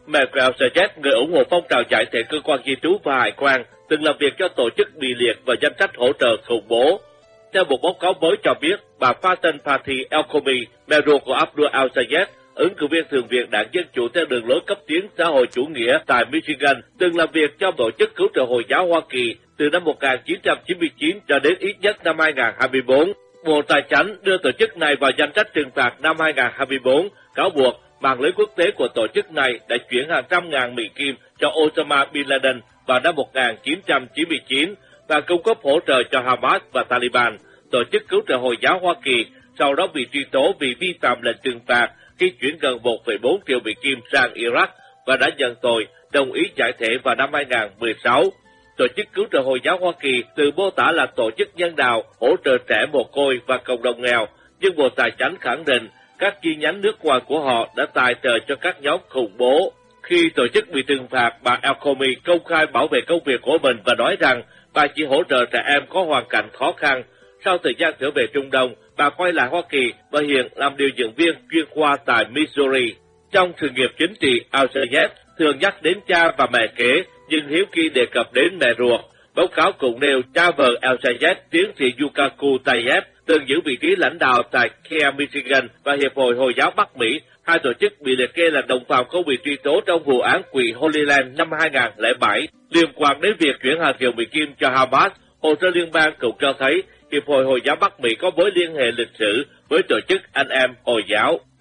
Michael Sajet, người ủng hộ phong trào giải thể cơ quan di trú và hải quan, từng làm việc cho tổ chức bị liệt vào danh sách hỗ trợ khủng bố. Theo một báo cáo mới cho biết, bà Faten Fatih El-Khomi, mẹ ruột của Abdul al-Sayed, ứng cử viên Thượng viện Đảng Dân Chủ theo đường lối cấp tiến xã hội chủ nghĩa tại Michigan, từng làm việc cho tổ chức cứu trợ Hồi giáo Hoa Kỳ từ năm 1999 cho đến ít nhất năm 2024. Bộ Tài chánh đưa tổ chức này vào danh sách trừng phạt năm 2024, cáo buộc mạng lưới quốc tế của tổ chức này đã chuyển hàng trăm ngàn Mỹ Kim cho Osama Bin Laden vào năm 1999 và cung cấp hỗ trợ cho Hamas và Taliban. Tổ chức cứu trợ Hồi giáo Hoa Kỳ sau đó bị truy tố vì vi phạm lệnh trừng phạt khi chuyển gần 1,4 triệu Mỹ Kim sang Iraq và đã nhận tội đồng ý giải thể vào năm 2016. Tổ chức cứu trợ Hồi giáo Hoa Kỳ tự mô tả là tổ chức nhân đạo hỗ trợ trẻ mồ côi và cộng đồng nghèo, nhưng Bộ Tài chánh khẳng định các chi nhánh nước ngoài của họ đã tài trợ cho các nhóm khủng bố. Khi tổ chức bị trừng phạt, bà El-Khomi công khai bảo vệ công việc của mình và nói rằng bà chỉ hỗ trợ trẻ em có hoàn cảnh khó khăn. Sau thời gian trở về Trung Đông, bà quay lại Hoa Kỳ và hiện làm điều dưỡng viên chuyên khoa tại Missouri. Trong sự nghiệp chính trị, al-Sayed thường nhắc đến cha và mẹ kế, nhưng hiếm khi đề cập đến mẹ ruột. Báo cáo cũng nêu cha vợ al-Sayed, tiến sĩ Yukaku Tayeb, từng giữ vị trí lãnh đạo tại Kia, Michigan và Hiệp hội Hồi giáo Bắc Mỹ. Hai tổ chức bị liệt kê là đồng phạm không bị truy tố trong vụ án quỹ Holy Land năm 2007 liên quan đến việc chuyển hàng triệu Mỹ Kim cho Hamas. Hồ sơ liên bang cũng cho thấy Hiệp hội Hồi giáo Bắc Mỹ có mối liên hệ lịch sử với tổ chức anh em Hồi giáo.